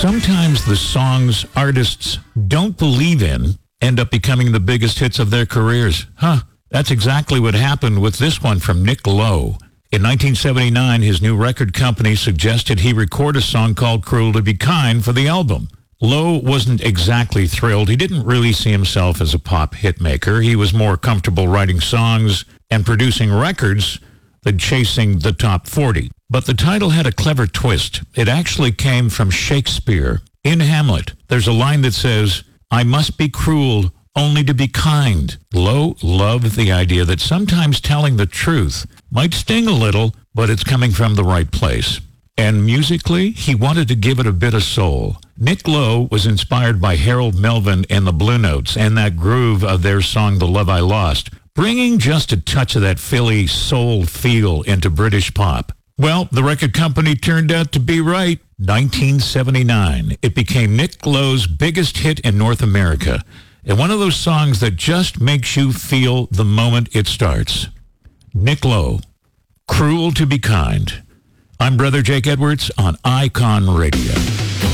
Sometimes the songs artists don't believe in end up becoming the biggest hits of their careers. That's exactly what happened with this one from Nick Lowe. In 1979, his new record company suggested he record a song called Cruel to Be Kind for the album. Lowe wasn't exactly thrilled. He didn't really see himself as a pop hitmaker. He was more comfortable writing songs and producing records than chasing the top 40. But the title had a clever twist. It actually came from Shakespeare. In Hamlet, there's a line that says, "I must be cruel only to be kind." Lowe loved the idea that sometimes telling the truth might sting a little, but it's coming from the right place. And musically, he wanted to give it a bit of soul. Nick Lowe was inspired by Harold Melvin and the Blue Notes and that groove of their song The Love I Lost, bringing just a touch of that Philly soul feel into British pop. Well, the record company turned out to be right. 1979, it became Nick Lowe's biggest hit in North America, and one of those songs that just makes you feel the moment it starts. Nick Lowe, Cruel to Be Kind. I'm Brother Jake Edwards on Icon Radio.